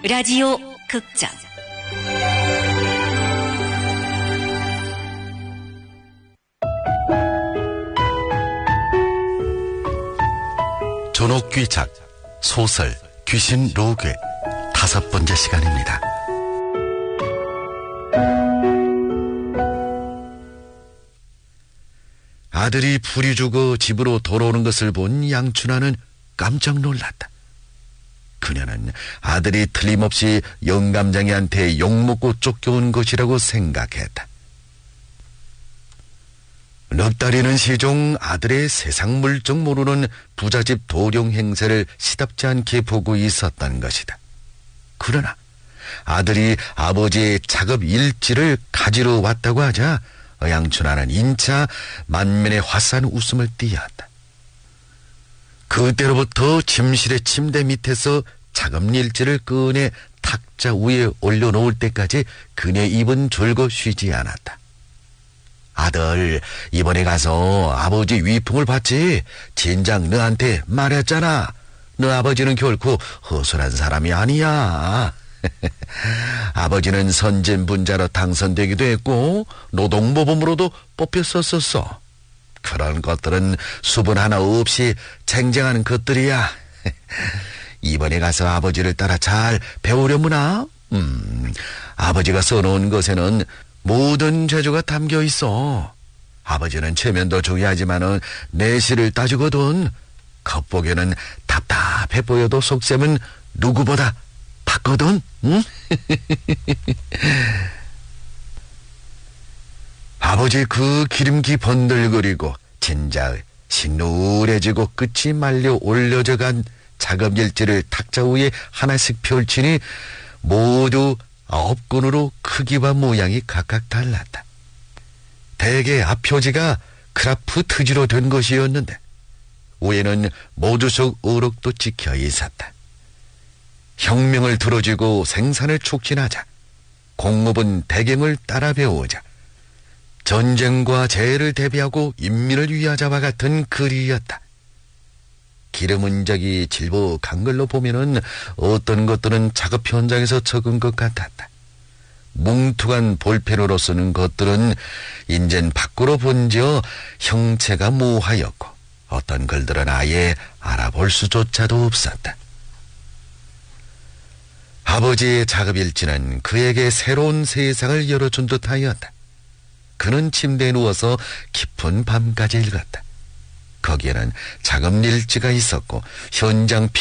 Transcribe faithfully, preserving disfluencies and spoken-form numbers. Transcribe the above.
라디오 극장 존옥귀작 소설 귀신 로괴 다섯 번째 시간입니다. 아들이 불이 죽어 집으로 돌아오는 것을 본 양춘하는 깜짝 놀랐다. 그녀는 아들이 틀림없이 영감장이한테 욕먹고 쫓겨온 것이라고 생각했다. 넉다리는 시종 아들의 세상 물정 모르는 부잣집 도령 행세를 시답지 않게 보고 있었던 것이다. 그러나 아들이 아버지의 작업 일지를 가지러 왔다고 하자 양춘하는 인차 만면에 화사한 웃음을 띠었다. 그때로부터 침실의 침대 밑에서 작업 일지를 꺼내 탁자 위에 올려놓을 때까지 그녀의 입은 졸고 쉬지 않았다. 아들, 이번에 가서 아버지 위풍을 받지. 진작 너한테 말했잖아. 너 아버지는 결코 허술한 사람이 아니야. 아버지는 선진분자로 당선되기도 했고 노동모범으로도 뽑혔었었어. 그런 것들은 수분 하나 없이 쟁쟁한 것들이야. 이번에 가서 아버지를 따라 잘 배우려무나? 음, 아버지가 써놓은 것에는 모든 재주가 담겨 있어. 아버지는 체면도 중요하지만은 내실을 따지거든. 겉보기에는 답답해 보여도 속셈은 누구보다 봤거든. 응? 아버지 그 기름기 번들거리고 진작 시누래지고 끝이 말려 올려져간 작업 일지를 탁자 위에 하나씩 펼치니 모두 아홉 건으로 크기와 모양이 각각 달랐다. 대개 앞표지가 크라프 트지로 된 것이었는데 위에는 모주속 어록도 찍혀 있었다. 혁명을 들어주고 생산을 촉진하자, 공업은 대경을 따라 배우자, 전쟁과 재해를 대비하고 인민을 위하자와 같은 글이었다. 기름 흔적이 질복한 걸로 보면은 어떤 것들은 작업 현장에서 적은 것 같았다. 뭉툭한 볼펜으로 쓰는 것들은 인젠 밖으로 본지어 형체가 모호하였고 어떤 글들은 아예 알아볼 수조차도 없었다. 아버지의 작업일지는 그에게 새로운 세상을 열어준 듯하였다. 그는 침대에 누워서 깊은 밤까지 읽었다. 거기에는 작업일지가 있었고 현장